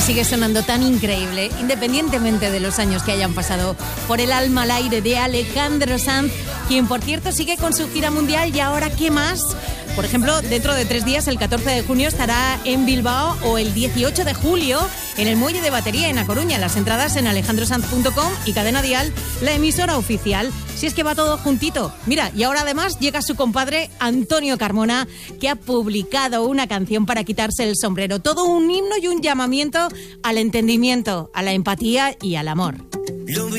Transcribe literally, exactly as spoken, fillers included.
sigue sonando tan increíble, independientemente de los años que hayan pasado. Por el alma al aire de Alejandro Sanz, quien por cierto sigue con su gira mundial. Y ahora, ¿qué más? Por ejemplo, dentro de tres días, el catorce de junio, estará en Bilbao, o el dieciocho de julio en el Muelle de Batería en A Coruña. Las entradas en alejandro sanz punto com y Cadena Dial, la emisora oficial. Si es que va todo juntito. Mira, y ahora además llega su compadre Antonio Carmona, que ha publicado una canción para quitarse el sombrero. Todo un himno y un llamamiento al entendimiento, a la empatía y al amor.